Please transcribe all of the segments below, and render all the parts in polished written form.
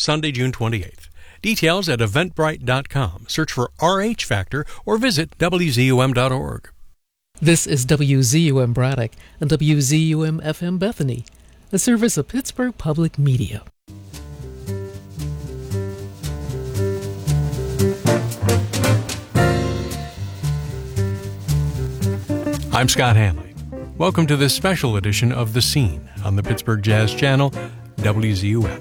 Sunday, June 28th. Details at eventbrite.com. Search for RH Factor or visit WZUM.org. This is WZUM Braddock and WZUM FM Bethany, a service of Pittsburgh Public Media. I'm Scott Hanley. Welcome to this special edition of The Scene on the Pittsburgh Jazz Channel, WZUM.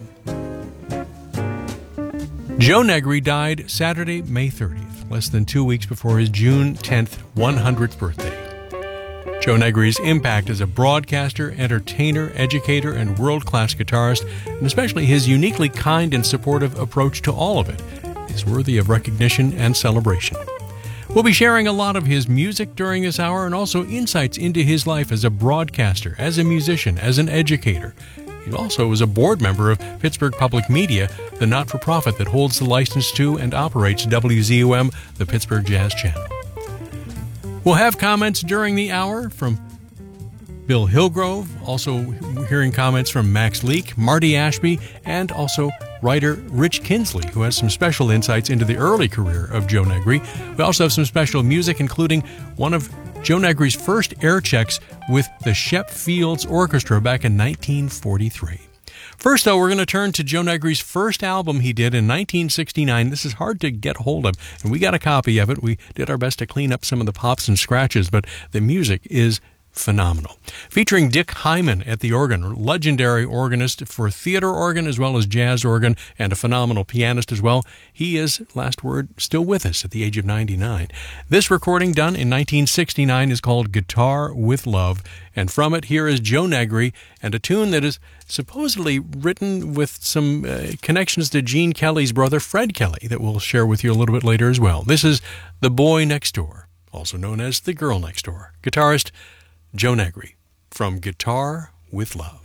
Joe Negri died Saturday, May 30th, less than 2 weeks before his June 10th 100th birthday. Joe Negri's impact as a broadcaster, entertainer, educator, and world-class guitarist, and especially his uniquely kind and supportive approach to all of it, is worthy of recognition and celebration. We'll be sharing a lot of his music during this hour and also insights into his life as a broadcaster, as a musician, as an educator. He also is a board member of Pittsburgh Public Media, the not-for-profit that holds the license to and operates WZUM, the Pittsburgh Jazz Channel. We'll have comments during the hour from Bill Hillgrove, also hearing comments from Max Leake, Marty Ashby, and also writer Rich Kinsley, who has some special insights into the early career of Joe Negri. We also have some special music, including one of Joe Negri's first air checks with the Shep Fields Orchestra back in 1943. First, though, we're going to turn to Joe Negri's first album he did in 1969. This is hard to get hold of, and we got a copy of it. We did our best to clean up some of the pops and scratches, but the music is phenomenal. Featuring Dick Hyman at the organ, legendary organist for theater organ as well as jazz organ, and a phenomenal pianist as well. He is, last word, still with us at the age of 99. This recording, done in 1969, is called Guitar with Love, and from it, here is Joe Negri and a tune that is supposedly written with some connections to Gene Kelly's brother, Fred Kelly, that we'll share with you a little bit later as well. This is The Boy Next Door, also known as The Girl Next Door. Guitarist Joe Negri, from Guitar with Love.